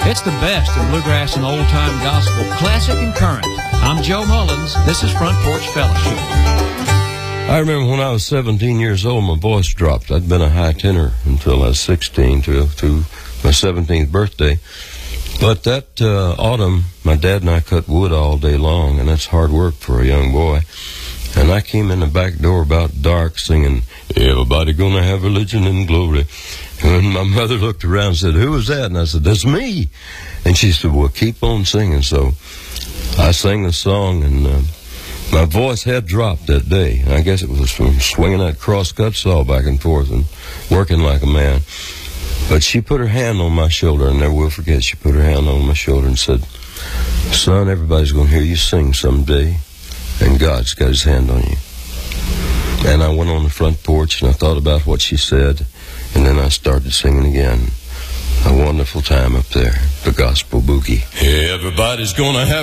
It's the best in bluegrass and old-time gospel, classic and current. I'm Joe Mullins. This is Front Porch Fellowship. I remember when I was 17 years old, my voice dropped. I'd been a high tenor until I was 16 to my 17th birthday. But that autumn, my dad and I cut wood all day long, and that's hard work for a young boy. And I came in the back door about dark singing, "Everybody gonna have religion and glory." And my mother looked around and said, "Who was that?" And I said, "That's me." And she said, "Well, keep on singing." So I sang the song, and my voice had dropped that day. I guess it was from swinging that cross-cut saw back and forth and working like a man. But she put her hand on my shoulder, and I never will forget. She put her hand on my shoulder and said, "Son, everybody's going to hear you sing someday, and God's got his hand on you." And I went on the front porch, and I thought about what she said, and then I started singing again. A wonderful time up there, the gospel boogie. Everybody's going to have